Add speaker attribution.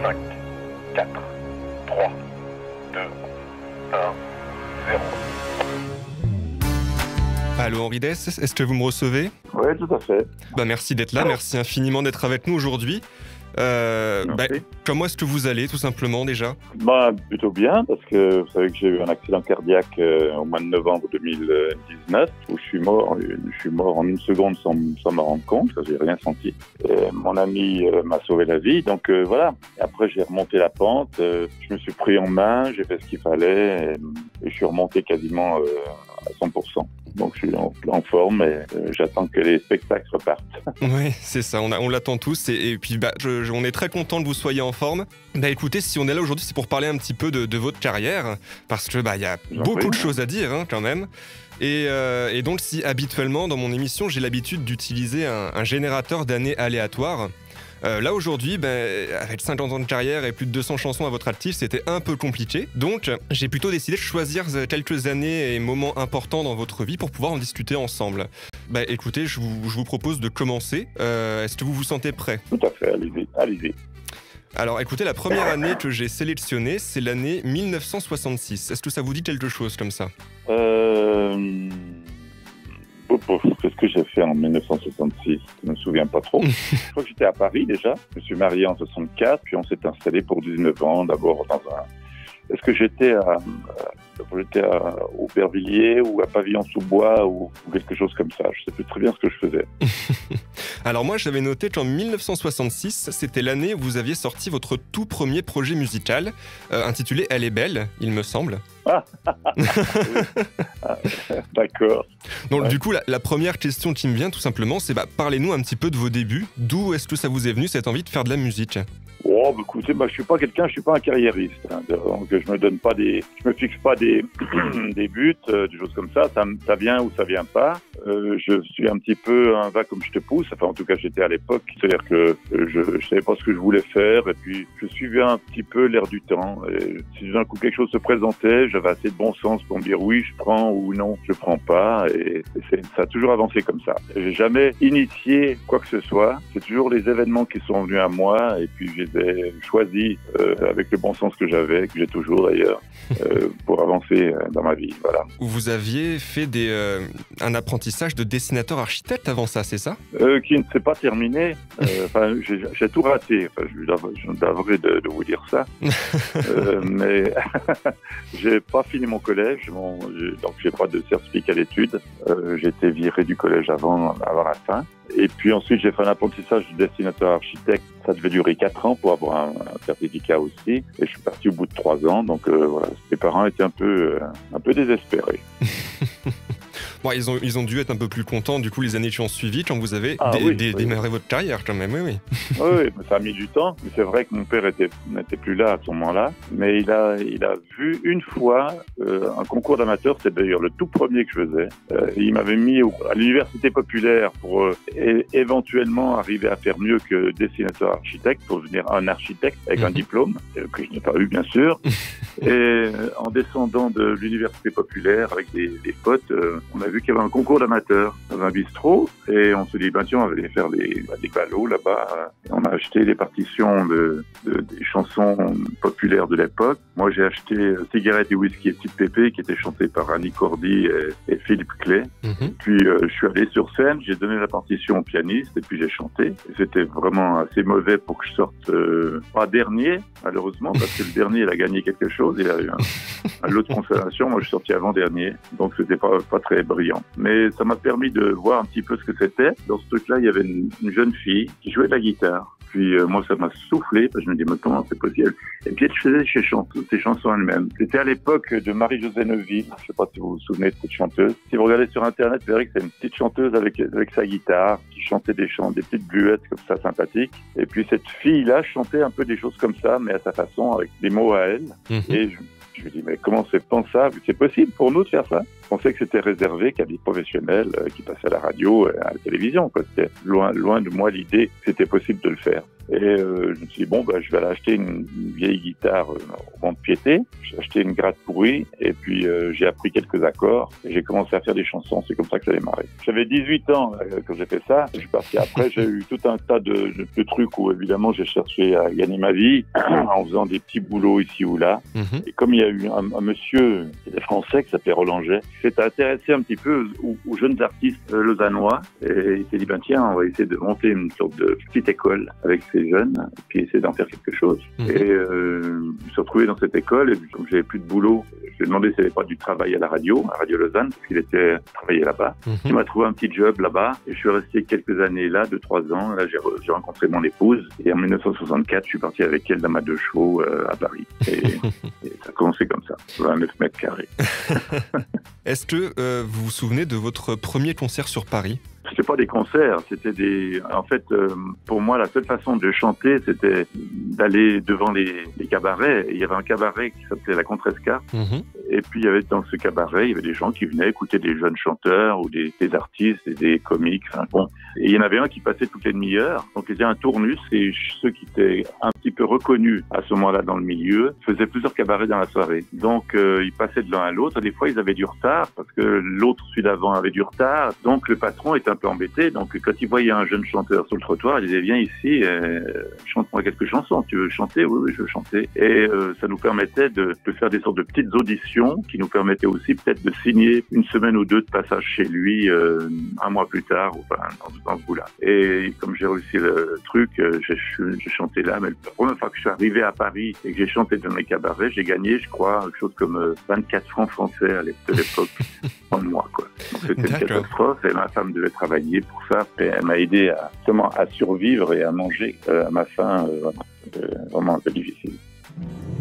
Speaker 1: 5, 4, 3, 2, 1, 0.
Speaker 2: Allô Henri Dess, est-ce que vous me recevez ?
Speaker 3: Oui, tout à fait.
Speaker 2: Merci d'être là, merci infiniment d'être avec nous aujourd'hui. Comment est-ce que vous allez tout simplement déjà ?
Speaker 3: Plutôt bien, parce que vous savez que j'ai eu un accident cardiaque au mois de novembre 2019 où je suis mort en une seconde sans m'en rendre compte, j'ai rien senti. Et mon ami m'a sauvé la vie, donc voilà. Et après j'ai remonté la pente, je me suis pris en main, j'ai fait ce qu'il fallait et je suis remonté quasiment à 100%. Donc je suis en forme et j'attends que les spectacles repartent.
Speaker 2: Oui, c'est ça, on l'attend tous et puis on est très content que vous soyez en forme. Écoutez, si on est là aujourd'hui, c'est pour parler un petit peu de votre carrière, parce que y a beaucoup de choses à dire quand même. Et donc si habituellement dans mon émission j'ai l'habitude d'utiliser un générateur d'années aléatoires, là aujourd'hui, avec 50 ans de carrière et plus de 200 chansons à votre actif, c'était un peu compliqué. Donc j'ai plutôt décidé de choisir quelques années et moments importants dans votre vie pour pouvoir en discuter ensemble. Écoutez, je vous propose de commencer. Est-ce que vous vous sentez prêt ?
Speaker 3: Tout à fait, allez-y.
Speaker 2: Alors écoutez, la première année que j'ai sélectionnée, c'est l'année 1966. Est-ce que ça vous dit quelque chose comme ça ?
Speaker 3: Qu'est-ce que j'ai fait en 1966 ? Je ne me souviens pas trop. Je crois que j'étais à Paris déjà. Je me suis marié en 64, puis on s'est installé pour 19 ans, d'abord dans un... Est-ce que j'étais à Aubervilliers ou à Pavillon-sous-Bois ou quelque chose comme ça ? Je ne sais plus très bien ce que je faisais.
Speaker 2: Alors moi, j'avais noté qu'en 1966, c'était l'année où vous aviez sorti votre tout premier projet musical, intitulé « Elle est belle », il me semble.
Speaker 3: D'accord.
Speaker 2: Donc du coup, la première question qui me vient tout simplement, c'est parlez-nous un petit peu de vos débuts. D'où est-ce que ça vous est venu cette envie de faire de la musique ?
Speaker 3: Écoutez, je suis pas un carriériste. Donc je me fixe pas des buts, des choses comme ça. Ça vient ou ça vient pas. Je suis un petit peu un va comme je te pousse. Enfin, en tout cas, j'étais à l'époque. C'est-à-dire que je savais pas ce que je voulais faire et puis je suivais un petit peu l'air du temps. Et si d'un coup quelque chose se présentait, j'avais assez de bon sens pour me dire oui, je prends ou non, je prends pas. Et ça a toujours avancé comme ça. J'ai jamais initié quoi que ce soit. C'est toujours les événements qui sont venus à moi et puis j'ai choisi avec le bon sens que j'avais, que j'ai toujours d'ailleurs, pour avancer dans ma vie. Voilà.
Speaker 2: Vous aviez fait un apprentissage de dessinateur-architecte avant ça, c'est ça ?
Speaker 3: Qui ne s'est pas terminé. J'ai tout raté. Je devrais de vous dire ça. Mais j'ai pas fini mon collège, donc j'ai pas de certificat d'études. J'ai été viré du collège avant la fin. Et puis ensuite, j'ai fait un apprentissage de dessinateur-architecte. Ça devait durer 4 ans pour avoir un certificat aussi. Et je suis parti au bout de 3 ans. Donc voilà, mes parents étaient un peu désespérés.
Speaker 2: Ils ont dû être un peu plus contents du coup les années qui ont suivi quand vous avez démarré votre carrière quand même, oui.
Speaker 3: Oui, mais ça a mis du temps. Mais c'est vrai que mon père n'était plus là à ce moment-là. Mais il a vu une fois un concours d'amateurs. C'est d'ailleurs le tout premier que je faisais. Il m'avait mis à l'université populaire pour éventuellement arriver à faire mieux que dessinateur-architecte, pour devenir un architecte avec un diplôme, que je n'ai pas eu bien sûr. Et en descendant de l'université populaire avec des potes, on a vu qu'il y avait un concours d'amateurs dans un bistrot et on se dit tiens, on va aller faire des ballots là-bas. On a acheté des partitions des chansons populaires de l'époque. Moi j'ai acheté Cigarette et Whisky et Petite Pépé qui était chanté par Annie Cordy et Philippe Clay. Puis je suis allé sur scène, j'ai donné la partition au pianiste et puis j'ai chanté. Et c'était vraiment assez mauvais pour que je sorte pas dernier malheureusement, parce que le dernier il a gagné quelque chose, il a eu un lot de consolation. Moi je suis sorti avant-dernier, donc c'était pas très brillant. Mais ça m'a permis de voir un petit peu ce que c'était. Dans ce truc-là, il y avait une jeune fille qui jouait de la guitare. Puis moi, ça m'a soufflé, parce que je me dis, mais comment c'est possible ? Et puis elle faisait ses chansons elle-même. C'était à l'époque de Marie-Josée Neuville. Je ne sais pas si vous vous souvenez de cette chanteuse. Si vous regardez sur Internet, vous verrez que c'est une petite chanteuse avec sa guitare, qui chantait des petites bluettes comme ça, sympathiques. Et puis cette fille-là chantait un peu des choses comme ça, mais à sa façon, avec des mots à elle. Et je me dis, mais comment c'est pensable ? C'est possible pour nous de faire ça ? pensais que c'était réservé qu'à des professionnels qui passaient à la radio et à la télévision, quoi. C'était loin de moi l'idée que c'était possible de le faire. Et je me suis dit, bon, je vais aller acheter une vieille guitare au mont-de-piété. J'ai acheté une gratte pourrie et puis j'ai appris quelques accords et j'ai commencé à faire des chansons. C'est comme ça que ça a démarré. J'avais 18 ans quand j'ai fait ça. Je suis parti après. J'ai eu tout un tas de trucs où, évidemment, j'ai cherché à gagner ma vie en faisant des petits boulots ici ou là. Et comme il y a eu un monsieur qui était français qui s'appelait Roland Jay, qui s'était intéressé un petit peu aux jeunes artistes lausannois et il s'est dit, tiens, on va essayer de monter une sorte de petite école avec ces jeunes, puis essayer d'en faire quelque chose. Et je me suis retrouvé dans cette école, et comme j'avais plus de boulot, je lui ai demandé s'il n'y avait pas du travail à Radio Lausanne, parce qu'il était travaillé là-bas. Il m'a trouvé un petit job là-bas, et je suis resté quelques années là, 2-3 ans. Là, j'ai rencontré mon épouse, et en 1964, je suis parti avec elle dans ma 2 chevaux à Paris. Et ça a commencé comme ça, 29 mètres carrés.
Speaker 2: Est-ce que vous vous souvenez de votre premier concert sur Paris ?
Speaker 3: C'était pas des concerts, c'était des... En fait, pour moi, la seule façon de chanter, c'était d'aller devant les cabarets. Et il y avait un cabaret qui s'appelait La Contrescarpe. Et puis, il y avait dans ce cabaret, il y avait des gens qui venaient écouter des jeunes chanteurs ou des artistes et des comiques. Enfin, bon. Et il y en avait un qui passait toutes les demi-heures. Donc, il y avait un tournus et ceux qui étaient un petit peu reconnus à ce moment-là dans le milieu faisaient plusieurs cabarets dans la soirée. Donc, ils passaient de l'un à l'autre. Des fois, ils avaient du retard parce que l'autre, celui d'avant, avait du retard. Donc, le patron était un peu embêté. Donc, quand il voyait un jeune chanteur sur le trottoir, il disait, viens ici, chante-moi quelques chansons. Tu veux chanter? Oui, je veux chanter. Et ça nous permettait de faire des sortes de petites auditions qui nous permettaient aussi peut-être de signer une semaine ou 2 de passage chez lui un mois plus tard, enfin, dans ce bout-là. Et comme j'ai réussi le truc, j'ai chanté là, mais la première fois que je suis arrivé à Paris et que j'ai chanté dans mes cabarets, j'ai gagné, je crois, quelque chose comme 24 francs français à l'époque, en mois, quoi. Donc c'était une catastrophe et ma femme devait travailler pour ça. Et elle m'a aidé à survivre et à manger à ma faim, vraiment un peu difficile.